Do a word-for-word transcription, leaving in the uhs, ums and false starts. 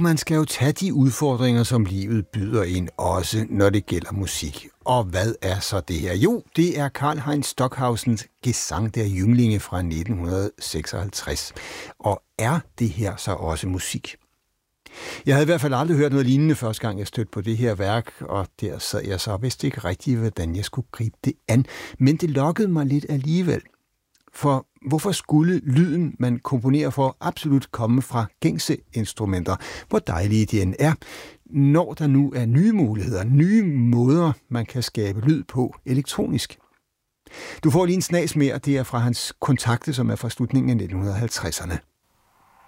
man skal jo tage de udfordringer, som livet byder ind, også når det gælder musik. Og hvad er så det her? Jo, det er Karlheinz Stockhausens Gesang der Jünglinge fra nitten seksoghalvtreds. Og er det her så også musik? Jeg havde i hvert fald aldrig hørt noget lignende første gang, jeg stødte på det her værk, og der sad jeg så og vidste ikke rigtigt, hvordan jeg skulle gribe det an. Men det lokkede mig lidt alligevel. For hvorfor skulle lyden, man komponerer for, absolut komme fra gængse instrumenter, hvor dejlige de end er, når der nu er nye muligheder, nye måder, man kan skabe lyd på elektronisk? Du får lige en snas mere, det er fra hans kontakte, som er fra slutningen af nitten halvtredserne.